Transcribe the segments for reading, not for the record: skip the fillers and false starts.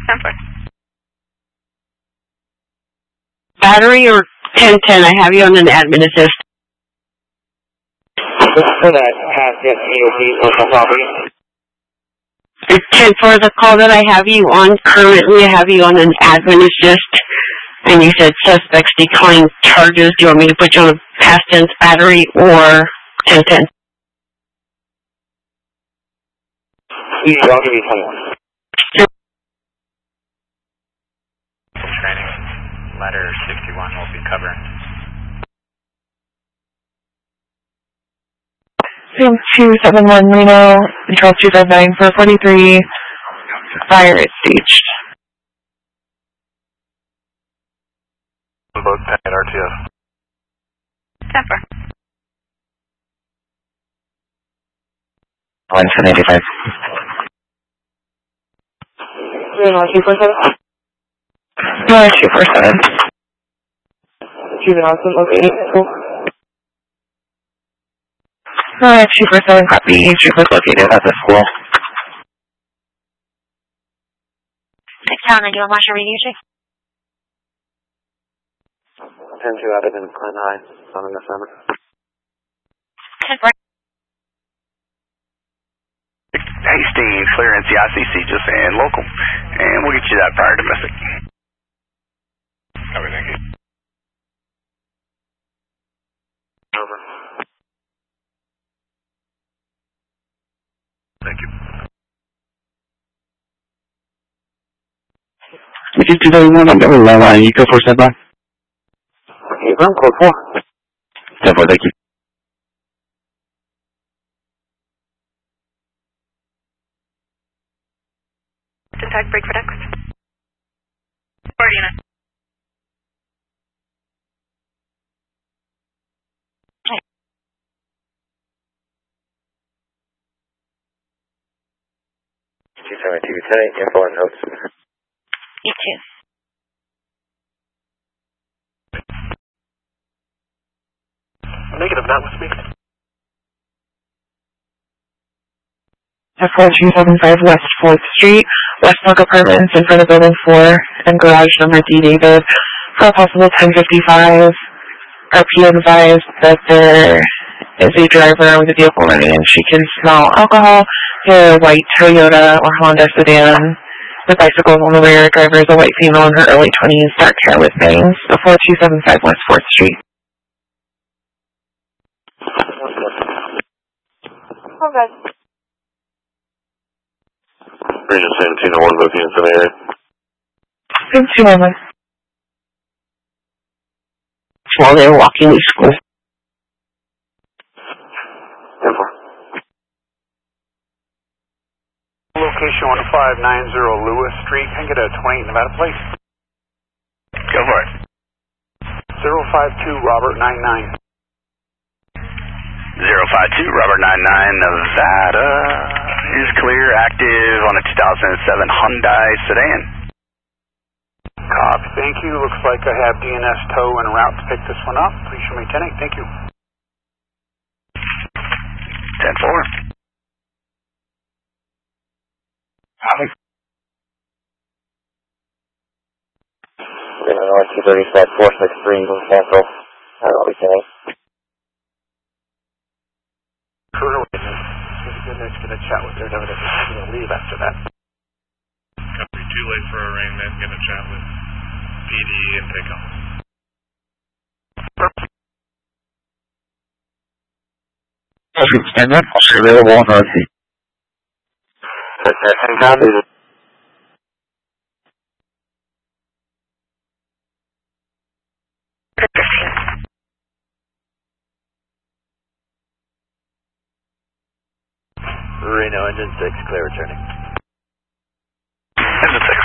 Battery or 1010, I have you on an admin assist. For that half-get EOP personal property. 10 for the call that I have you on currently, I have you on an admin assist, and you said suspects decline charges. Do you want me to put you on a past tense battery or 1010? I'll give you 21. Training, letter 61 will be covering. Sam 271 Reno, Control 259 for 43, fire is staged. Both 10 at RTS. 10-4. 185. Reno 247. No, 247. Cuban Austin, located. Cool. 247, copy. Troopers located at the school. Town, I do a Marshall review check. 10-2 out of Glen High, on the summer. 10-4. Hey Steve, clearance the ICC just saying local, and we'll get you that prior domestic. Copy, thank you. Over. Thank you. We did 231 on double line. You go for standby. Okay, room code 4. 10-4, thank you. Detect break for next. 49. Okay. 272, tonight, info and notes. You too. Negative, not with me. F4275 West 4th Street, Westmark Apartments in front of Building 4, and garage number D David. For a possible 1055, RP advised that there is a driver with a vehicle running and she can smell alcohol. A white Toyota or Honda sedan with bicycles on the rear. Driver is a white female in her early 20s, dark hair with bangs. 4275 West 4th Street. Okay. Region 1701, both units in the area. 211. While they were walking to school. 10-4. Location 1590 Lewis Street. Can I get a 28 Nevada, please? Go for it. 052 Robert 99. 052 Robert 99 Nevada is clear, active on a 2007 Hyundai sedan. Copy, thank you. Looks like I have DNS tow en route to pick this one up. Please show me 10-8, thank you. 10-4. Copy. North 237, 463, Central. I'll be saying. Career witness. Goodness, gonna chat with their evidence. Gonna leave after that. Copy. Too late for arraignment. Gonna chat with PD and take off. Stand up. Available on RC. And copy. Reno, engine 6, clear returning. Engine 6.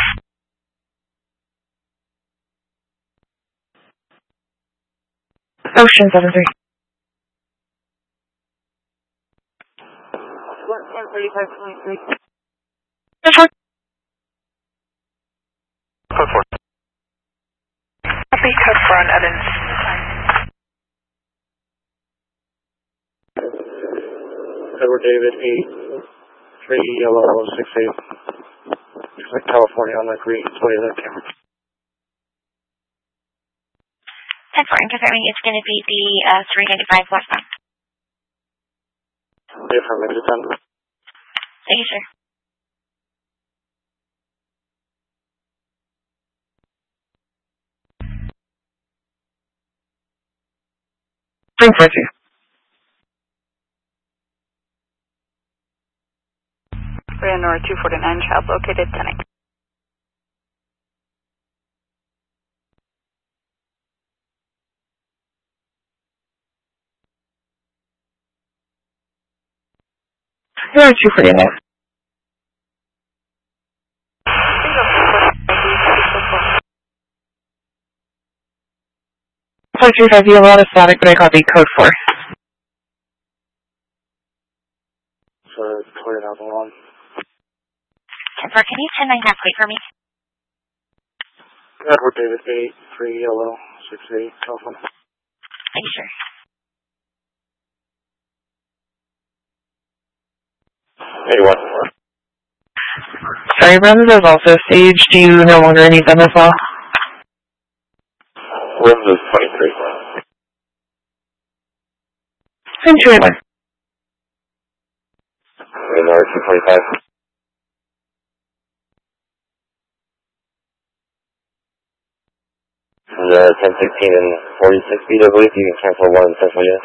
Ocean 73. 135.3. 4. Copy, code 4 on Evans. Edward David 8, 3 yellow 68. California on the green. What do you think, Cameron? 10-4, and confirming it's going to be the 395 westbound. Different, maybe 10. Thank you, sir. Bring 42. Brand Nora 249, child located 10-8. You're on 249. Point 35, you have a lot of static, but I copy code 4. So, clear it out the one. 10-4, can you 10-9 halfway for me? Edward Davis 8, 3 yellow, 6-8, telephone. Thank you, sir. 81. Sorry, Brenda, there's also Sage. Do you no longer need them as well? Rims is 23. I'm 281. Nora 245. And 1016 and 46 feet, I believe. You can cancel one in Central Unit.